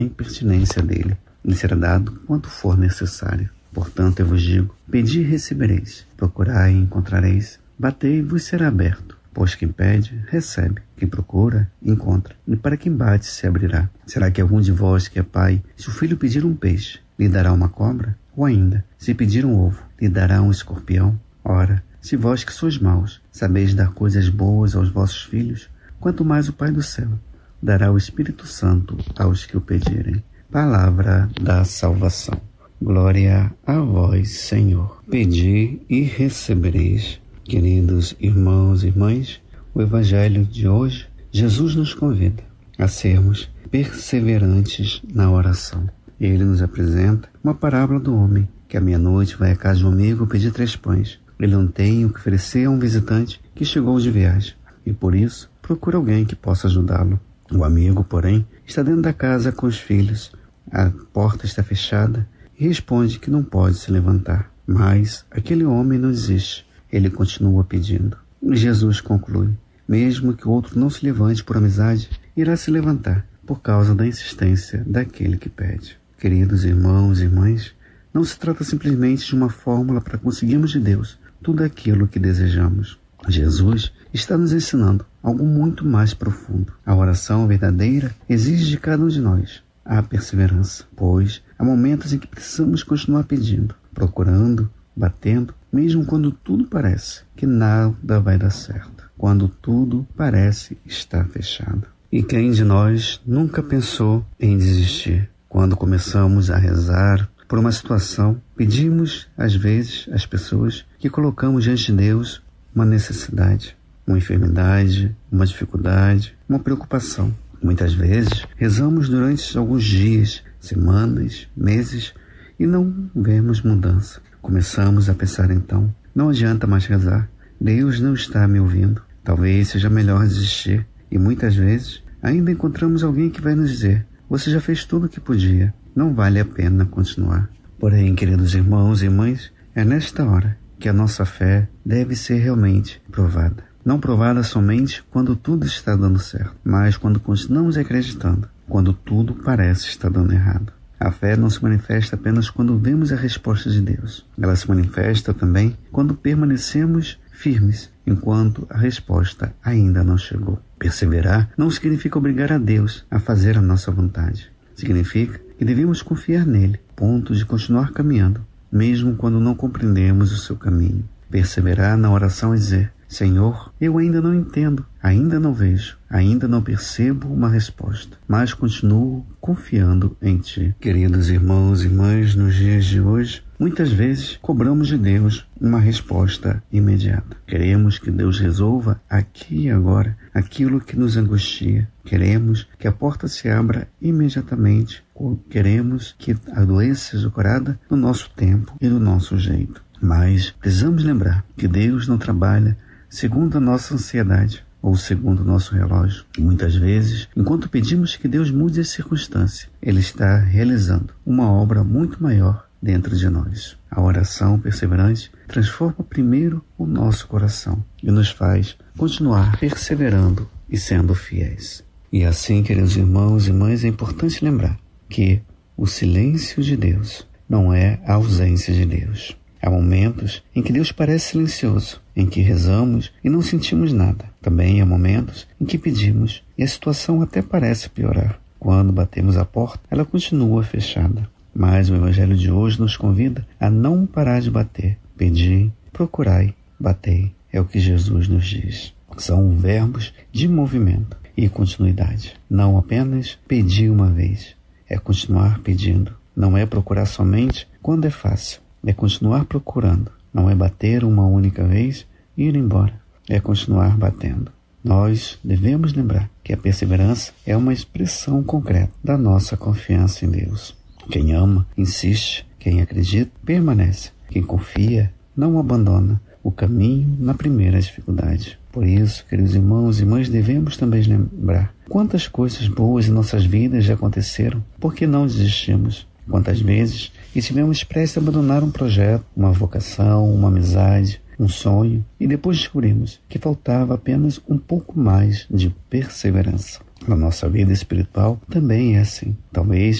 a impertinência dele. Lhe será dado quanto for necessário. Portanto, eu vos digo, pedi e recebereis, procurai e encontrareis, batei e vos será aberto. Pois quem pede, recebe, quem procura, encontra, e para quem bate se abrirá. Será que algum de vós que é pai, se o filho pedir um peixe, lhe dará uma cobra? Ou ainda, se pedir um ovo, lhe dará um escorpião? Ora, se vós que sois maus, sabeis dar coisas boas aos vossos filhos, quanto mais o Pai do céu dará o Espírito Santo aos que o pedirem. Palavra da salvação. Glória a vós, Senhor. Pedi e recebereis. Queridos irmãos e irmãs, o Evangelho de hoje, Jesus nos convida a sermos perseverantes na oração. Ele nos apresenta uma parábola do homem que à meia-noite vai à casa de um amigo pedir 3 pães. Ele não tem o que oferecer a um visitante que chegou de viagem e, por isso, procura alguém que possa ajudá-lo. O amigo, porém, está dentro da casa com os filhos. A porta está fechada e responde que não pode se levantar. Mas aquele homem não desiste. Ele continua pedindo. E Jesus conclui: mesmo que o outro não se levante por amizade, irá se levantar por causa da insistência daquele que pede. Queridos irmãos e irmãs, não se trata simplesmente de uma fórmula para conseguirmos de Deus tudo aquilo que desejamos. Jesus está nos ensinando algo muito mais profundo. A oração verdadeira exige de cada um de nós a perseverança, pois há momentos em que precisamos continuar pedindo, procurando, batendo, mesmo quando tudo parece que nada vai dar certo, quando tudo parece estar fechado. E quem de nós nunca pensou em desistir? Quando começamos a rezar por uma situação, pedimos às vezes às pessoas que colocamos diante de Deus uma necessidade, uma enfermidade, uma dificuldade, uma preocupação. Muitas vezes rezamos durante alguns dias, semanas, meses e não vemos mudança. Começamos a pensar então, não adianta mais rezar, Deus não está me ouvindo, talvez seja melhor desistir. E muitas vezes ainda encontramos alguém que vai nos dizer: você já fez tudo o que podia, não vale a pena continuar. Porém, queridos irmãos e irmãs, é nesta hora que a nossa fé deve ser realmente provada. Não provada somente quando tudo está dando certo, mas quando continuamos acreditando, quando tudo parece estar dando errado. A fé não se manifesta apenas quando vemos a resposta de Deus. Ela se manifesta também quando permanecemos firmes, enquanto a resposta ainda não chegou. Perseverar não significa obrigar a Deus a fazer a nossa vontade. Significa que devemos confiar nele, a ponto de continuar caminhando, mesmo quando não compreendemos o seu caminho. Perseverar na oração é dizer: Senhor, eu ainda não entendo, ainda não vejo, ainda não percebo uma resposta, mas continuo confiando em Ti. Queridos irmãos e irmãs, nos dias de hoje, muitas vezes cobramos de Deus uma resposta imediata. Queremos que Deus resolva aqui e agora aquilo que nos angustia. Queremos que a porta se abra imediatamente. Queremos que a doença seja curada no nosso tempo e do nosso jeito. Mas precisamos lembrar que Deus não trabalha segundo a nossa ansiedade ou segundo o nosso relógio. E muitas vezes, enquanto pedimos que Deus mude a circunstância, Ele está realizando uma obra muito maior dentro de nós. A oração perseverante transforma primeiro o nosso coração e nos faz continuar perseverando e sendo fiéis. E assim, queridos irmãos e irmãs, é importante lembrar que o silêncio de Deus não é a ausência de Deus. Há momentos em que Deus parece silencioso, em que rezamos e não sentimos nada. Também há momentos em que pedimos e a situação até parece piorar. Quando batemos a porta, ela continua fechada. Mas o Evangelho de hoje nos convida a não parar de bater. Pedi, procurai, batei. É o que Jesus nos diz. São verbos de movimento e continuidade. Não apenas pedir uma vez. É continuar pedindo. Não é procurar somente quando é fácil. É continuar procurando. Não é bater uma única vez e ir embora. É continuar batendo. Nós devemos lembrar que a perseverança é uma expressão concreta da nossa confiança em Deus. Quem ama, insiste. Quem acredita, permanece. Quem confia, não abandona o caminho na primeira dificuldade. Por isso, queridos irmãos e irmãs, devemos também lembrar quantas coisas boas em nossas vidas já aconteceram. Por que não desistimos? Quantas vezes estivemos prestes a abandonar um projeto, uma vocação, uma amizade, um sonho, e depois descobrimos que faltava apenas um pouco mais de perseverança. Na nossa vida espiritual também é assim. Talvez